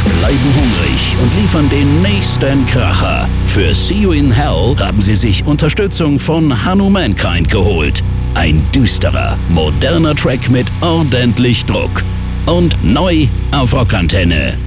bleiben hungrig und liefern den nächsten Kracher. Für See You in Hell haben sie sich Unterstützung von Hanu Mankind geholt. Ein düsterer, moderner Track mit ordentlich Druck. Und neu auf Rockantenne.